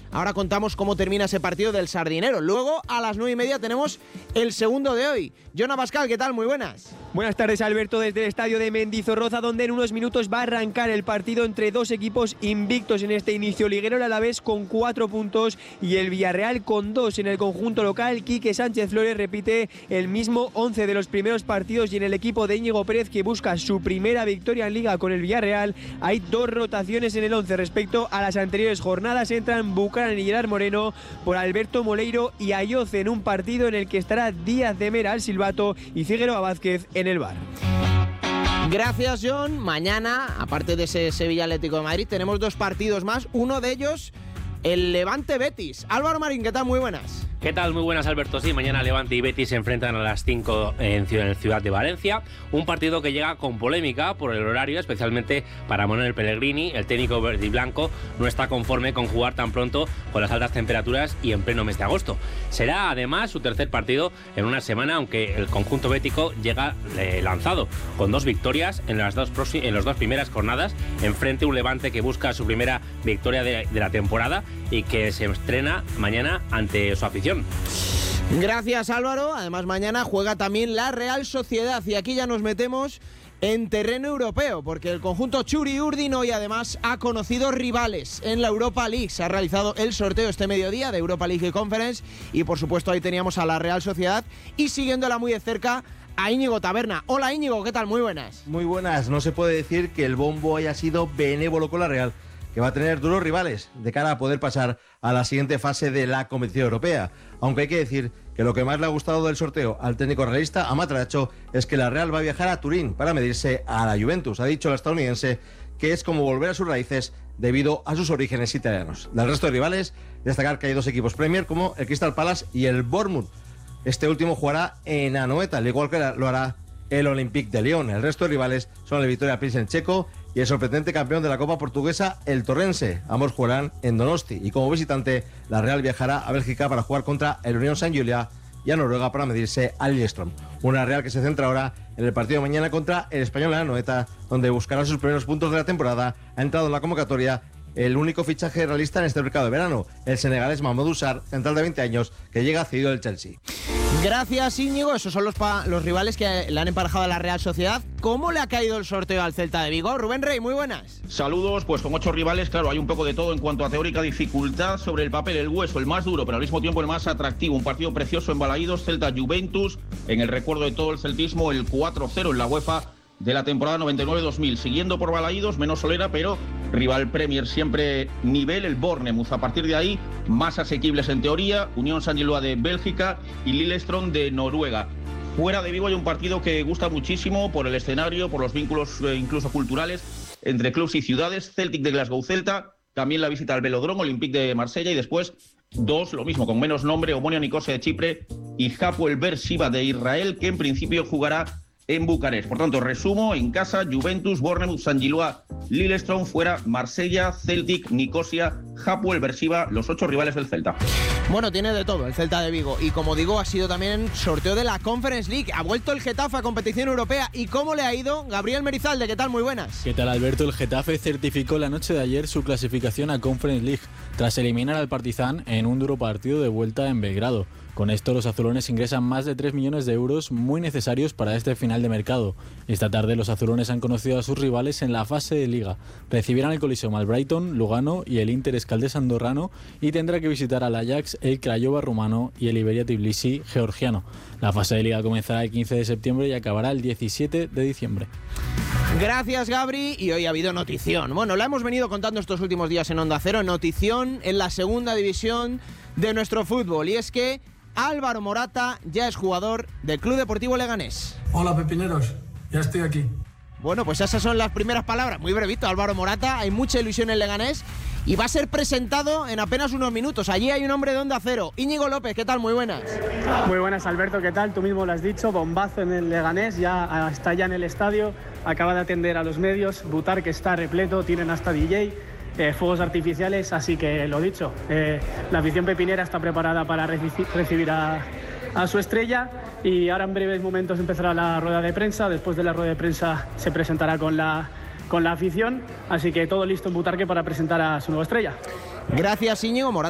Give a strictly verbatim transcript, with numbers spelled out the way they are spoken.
Ahora contamos cómo termina ese partido del Sardinero. Luego, a las nueve y media, tenemos el segundo de hoy. Jon Abascal, ¿qué tal? Muy buenas. Buenas tardes, Alberto, desde el estadio de Mendizorroza, donde en unos minutos va a arrancar el partido entre dos equipos invictos en este inicio liguero, el Alavés con cuatro puntos y el Villarreal con dos. En el conjunto local, Quique Sánchez Flores repite el mismo once de los primeros partidos, y en el equipo de Íñigo Pérez, que busca su primera victoria en Liga con el Villarreal, hay dos rotaciones en el once respecto a las anteriores jornadas. Entran Bucaran y Gerard Moreno por Alberto Moleiro y Ayoce, en un partido en el que estará Díaz de Mera al silbato y Figueroa Vázquez en el bar. Gracias, Jon. Mañana, aparte de ese Sevilla Atlético de Madrid, tenemos dos partidos más. Uno de ellos, el Levante Betis. Álvaro Marín, ¿qué tal? Muy buenas. ¿Qué tal? Muy buenas, Alberto. Sí, mañana Levante y Betis se enfrentan a las cinco en Ciudad de Valencia. Un partido que llega con polémica por el horario, especialmente para Manuel Pellegrini. El técnico verde y blanco no está conforme con jugar tan pronto con las altas temperaturas y en pleno mes de agosto. Será además su tercer partido en una semana, aunque el conjunto bético llega eh, lanzado, con dos victorias en las dos, en las dos primeras jornadas, enfrente un Levante que busca su primera victoria de, de la temporada y que se estrena mañana ante su afición. Gracias, Álvaro. Además, mañana juega también la Real Sociedad, y aquí ya nos metemos en terreno europeo, porque el conjunto Txuri-Urdin hoy además ha conocido rivales en la Europa League. Se ha realizado el sorteo este mediodía de Europa League Conference y por supuesto ahí teníamos a la Real Sociedad y siguiéndola muy de cerca a Íñigo Taberna. Hola, Íñigo, ¿qué tal? Muy buenas. Muy buenas. No se puede decir que el bombo haya sido benévolo con la Real, que va a tener duros rivales de cara a poder pasar a la siguiente fase de la competición europea. Aunque hay que decir que lo que más le ha gustado del sorteo al técnico realista, a Matracho, es que la Real va a viajar a Turín para medirse a la Juventus. Ha dicho el estadounidense que es como volver a sus raíces debido a sus orígenes italianos. Del resto de rivales, destacar que hay dos equipos Premier como el Crystal Palace y el Bournemouth. Este último jugará en Anoeta, al igual que lo hará el Olympique de Lyon. El resto de rivales son el Victoria Pilsen checo y el sorprendente campeón de la Copa Portuguesa, el Torrense. Ambos jugarán en Donosti, y como visitante la Real viajará a Bélgica para jugar contra el Unión Saint Julia y a Noruega para medirse al Lillestrøm. Una Real que se centra ahora en el partido de mañana contra el Español en Anoeta, donde buscará sus primeros puntos de la temporada. Ha entrado en la convocatoria el único fichaje realista en este mercado de verano, el senegalés Mamadou Sarr, central de veinte años, que llega cedido del Chelsea. Gracias, Íñigo. Esos son los, pa- los rivales que le han emparejado a la Real Sociedad. ¿Cómo le ha caído el sorteo al Celta de Vigo? Rubén Rey, muy buenas. Saludos, pues con ocho rivales, claro, hay un poco de todo en cuanto a teórica dificultad. Sobre el papel, el hueso, el más duro, pero al mismo tiempo el más atractivo. Un partido precioso en Balaídos, Celta-Juventus. En el recuerdo de todo el celtismo, el cuatro cero en la UEFA de la temporada noventa y nueve dos mil. Siguiendo por Balaídos, menos solera, pero rival Premier siempre nivel, el Bournemouth. A partir de ahí, más asequibles en teoría, Unión Saint-Gilloise de Bélgica y Lillestrøm de Noruega. Fuera de Vigo hay un partido que gusta muchísimo por el escenario, por los vínculos eh, incluso culturales entre clubes y ciudades. Celtic de Glasgow Celta, también la visita al Velodrome, Olympique de Marsella, y después dos, lo mismo, con menos nombre, Omonia Nicosia de Chipre y Hapoel Beersheva de Israel, que en principio jugará en Bucarest. Por tanto, resumo: en casa, Juventus, Bournemouth, Saint-Gilloise, Lillestrøm; fuera, Marsella, Celtic, Nicosia, Hapoel Beersheva, los ocho rivales del Celta. Bueno, tiene de todo el Celta de Vigo, y como digo, ha sido también sorteo de la Conference League. Ha vuelto el Getafe a competición europea. ¿Y cómo le ha ido? Gabriel Merizalde, ¿qué tal? Muy buenas. ¿Qué tal, Alberto? El Getafe certificó la noche de ayer su clasificación a Conference League tras eliminar al Partizan en un duro partido de vuelta en Belgrado. Con esto, los azulones ingresan más de tres millones de euros muy necesarios para este final de mercado. Esta tarde, los azulones han conocido a sus rivales en la fase de Liga. Recibirán el Coliseum al Brighton, Lugano y el Inter Escaldés andorrano, y tendrá que visitar al Ajax, el Craiova rumano y el Iberia Tbilisi georgiano. La fase de Liga comenzará el quince de septiembre y acabará el diecisiete de diciembre. Gracias, Gabri. Y hoy ha habido notición. Bueno, la hemos venido contando estos últimos días en Onda Cero. Notición en la segunda división de nuestro fútbol. Y es que Álvaro Morata ya es jugador del Club Deportivo Leganés. Hola, pepineros, ya estoy aquí. Bueno, pues esas son las primeras palabras. Muy brevito, Álvaro Morata. Hay mucha ilusión en Leganés y va a ser presentado en apenas unos minutos. Allí hay un hombre de Onda Cero. Íñigo López, ¿qué tal? Muy buenas. Muy buenas, Alberto, ¿qué tal? Tú mismo lo has dicho, bombazo en el Leganés, ya está ya en el estadio, acaba de atender a los medios. Butar, que está repleto, tienen hasta D J. Eh, fuegos artificiales, así que lo dicho, eh, la afición pepinera está preparada para reci- recibir a, a su estrella, y ahora en breves momentos empezará la rueda de prensa. Después de la rueda de prensa se presentará con la, con la afición, así que todo listo en Butarque para presentar a su nueva estrella. Gracias, Íñigo. Morata